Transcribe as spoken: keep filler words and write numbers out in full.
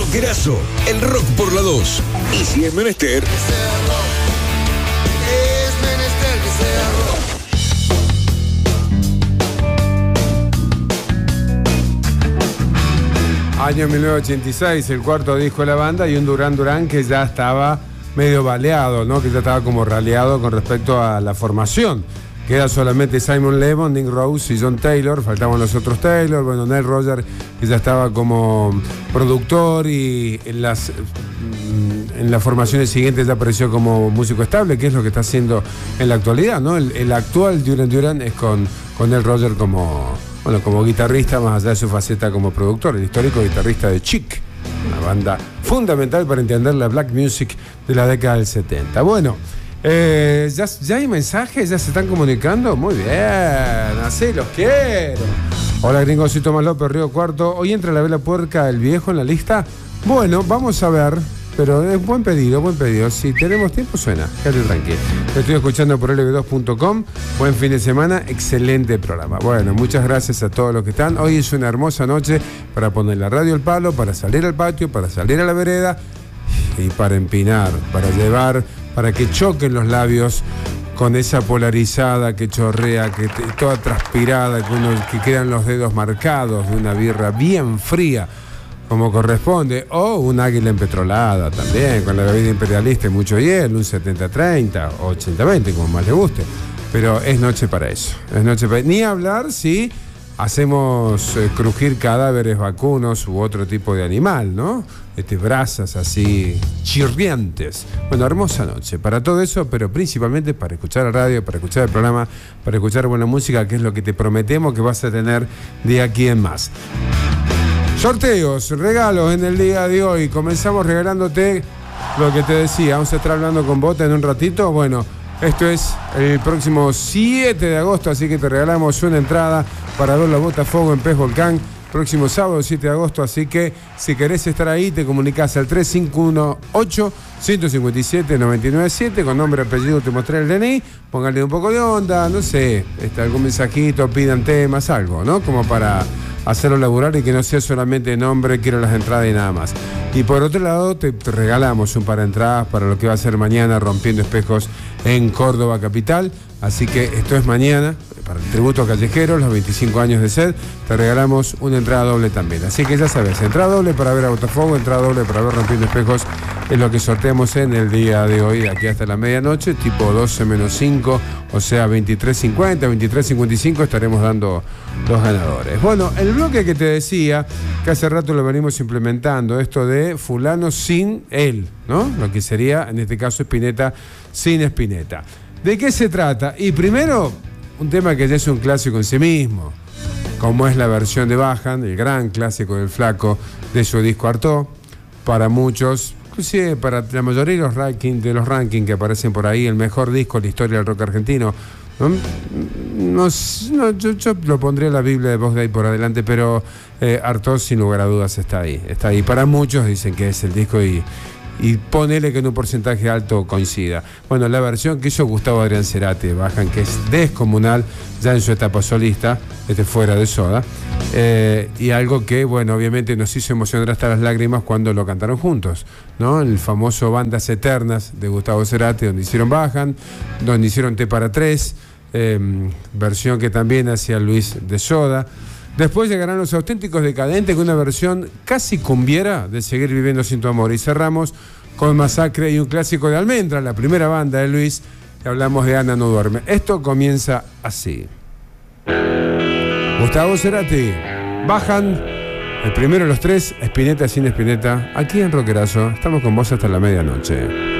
Rockerazo, el rock por la dos. Y si es menester, año mil novecientos ochenta y seis, el cuarto disco de la banda, y un Duran Duran que ya estaba medio baleado, ¿no? Que ya estaba como raleado con respecto a la formación. Queda solamente Simon Le Bon, Nick Rose y John Taylor, faltaban los otros Taylor, bueno, Nile Rodgers, que ya estaba como productor, y en las, en las formaciones siguientes ya apareció como músico estable, que es lo que está haciendo en la actualidad, ¿no? El, el actual Duran Duran es con, con Nile Rodgers como, bueno, como guitarrista, más allá de su faceta como productor, el histórico guitarrista de Chic, una banda fundamental para entender la black music de la década del setenta. Bueno, eh, ¿ya, ¿ya hay mensajes? ¿Ya se están comunicando? Muy bien, así los quiero. Hola, gringo, soy Tomás López, Río Cuarto. Hoy entra la Vela Puerca, el viejo, en la lista. Bueno, vamos a ver, pero es buen pedido, buen pedido. Si tenemos tiempo, suena, quédate tranquilo. Te estoy escuchando por L B dos punto com. Buen fin de semana, excelente programa. Bueno, muchas gracias a todos los que están. Hoy es una hermosa noche para poner la radio al palo, para salir al patio, para salir a la vereda y para empinar, para llevar, para que choquen los labios con esa polarizada que chorrea, que te, toda transpirada, que, uno, que quedan los dedos marcados de una birra bien fría, como corresponde, o un águila empetrolada también, con la bebida imperialista y mucho hielo, un setenta treinta o ochenta veinte, como más le guste. Pero es noche para eso, es noche para... Ni hablar si hacemos eh, crujir cadáveres vacunos u otro tipo de animal, ¿no? Este, brasas así chirriantes. Bueno, hermosa noche para todo eso, pero principalmente para escuchar la radio, para escuchar el programa, para escuchar buena música, que es lo que te prometemos que vas a tener de aquí en más. Sorteos, regalos en el día de hoy. Comenzamos regalándote lo que te decía. Vamos a estar hablando con Bota en un ratito. Bueno, esto es el próximo siete de agosto, así que te regalamos una entrada para ver la Botafogo en Pez Volcán. Próximo sábado, siete de agosto, así que si querés estar ahí, te comunicás al tres cinco uno ocho, uno cinco siete, nueve nueve siete, con nombre, apellido, te mostré el D N I, póngale un poco de onda, no sé, este, algún mensajito, pidan temas, algo, ¿no? Como para hacerlo laburar y que no sea solamente nombre, quiero las entradas y nada más. Y por otro lado, te, te regalamos un par de entradas para lo que va a ser mañana Rompiendo Espejos en Córdoba capital. Así que esto es mañana, para el tributo callejero, los veinticinco años de sed, te regalamos una entrada doble también. Así que ya sabes, entrada doble para ver a Botafogo, entrada doble para ver Rompiendo Espejos, es lo que sorteamos en el día de hoy, de aquí hasta la medianoche, tipo doce menos cinco, o sea, veintitrés cincuenta, veintitrés cincuenta y cinco, estaremos dando los ganadores. Bueno, el bloque que te decía, que hace rato lo venimos implementando, esto de fulano sin él, ¿no? Lo que sería, en este caso, Spinetta sin Spinetta. ¿De qué se trata? Y primero, un tema que ya es un clásico en sí mismo, como es la versión de Bajan, el gran clásico del Flaco de su disco Artaud. Para muchos, inclusive para la mayoría de los rankings de los rankings que aparecen por ahí, el mejor disco de la historia del rock argentino. No, no, no yo, yo lo pondría en la Biblia de voz de ahí por adelante, pero eh, Artaud sin lugar a dudas está ahí, está ahí. Para muchos dicen que es el disco y Y ponele que en un porcentaje alto coincida. Bueno, la versión que hizo Gustavo Adrián Cerati de Bajan, que es descomunal ya en su etapa solista, este fuera de Soda, eh, y algo que, bueno, obviamente nos hizo emocionar hasta las lágrimas cuando lo cantaron juntos, ¿no? El famoso Bandas Eternas de Gustavo Cerati, donde hicieron Bajan, donde hicieron T para tres, eh, versión que también hacía Luis de Soda. Después llegarán Los Auténticos Decadentes con una versión casi cumbiera de Seguir Viviendo Sin Tu Amor. Y cerramos con Masacre y un clásico de Almendra, la primera banda de Luis, y hablamos de Ana No Duerme. Esto comienza así. Gustavo Cerati, Bajan, el primero de los tres, Spinetta sin Spinetta, aquí en Rockerazo. Estamos con vos hasta la medianoche.